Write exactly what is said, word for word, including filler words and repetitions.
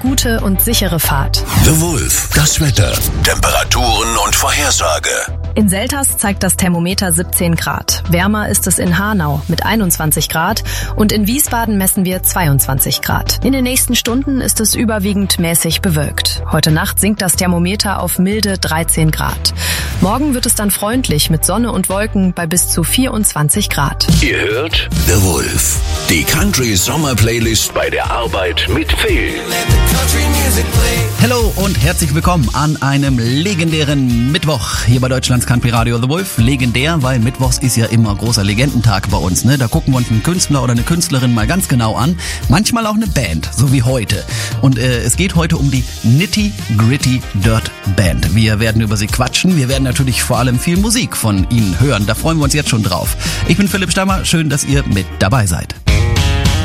gute und sichere Fahrt. The Wolf, das Wetter, Temperaturen und Vorhersage. In Selters zeigt das Thermometer siebzehn Grad. Wärmer ist es in Hanau mit einundzwanzig Grad und in Wiesbaden messen wir zweiundzwanzig Grad. In den nächsten Stunden ist es überwiegend mäßig bewölkt. Heute Nacht sinkt das Thermometer auf milde dreizehn Grad. Morgen wird es dann freundlich mit Sonne und Wolken bei bis zu vierundzwanzig Grad. Ihr hört The Wolf, die Country-Sommer-Playlist bei der Arbeit mit Phil. Hallo und herzlich willkommen an einem legendären Mittwoch hier bei Deutschlands Country Radio The Wolf. Legendär, weil Mittwochs ist ja immer großer Legendentag bei uns, ne? Da gucken wir uns einen Künstler oder eine Künstlerin mal ganz genau an. Manchmal auch eine Band, so wie heute. Und äh, es geht heute um die Nitty Gritty Dirt Band. Wir werden über sie quatschen. Wir werden natürlich vor allem viel Musik von ihnen hören. Da freuen wir uns jetzt schon drauf. Ich bin Philipp Stammer. Schön, dass ihr mit dabei seid.